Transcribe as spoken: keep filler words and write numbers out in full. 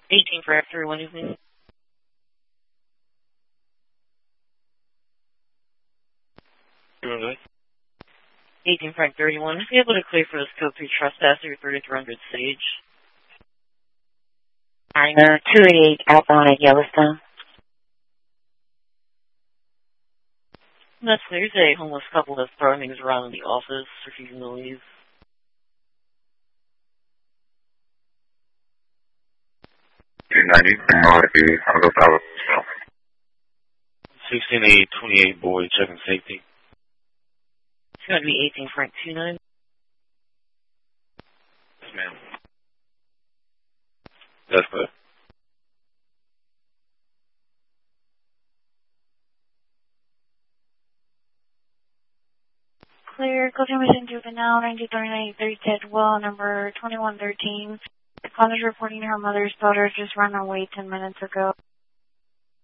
eighteen for after one evening. eighteen Frank thirty-one. Be able to clear for this code three trespasser thirty-three hundred Sage. Niner two eighty-eight outbound at Yellowstone. That's clear. There's a homeless couple that's throwing things around in the office, refusing to leave. two ninety, I'll go follow. sixteen eight twenty-eight boy, checking safety. It's going to be eighteen Frank two nine. Yes, ma'am. That's good. Clear, go to mission juvenile, ninety thirty-nine thirty Ted Well, number twenty-one thirteen. The caller is reporting her mother's daughter just ran away ten minutes ago.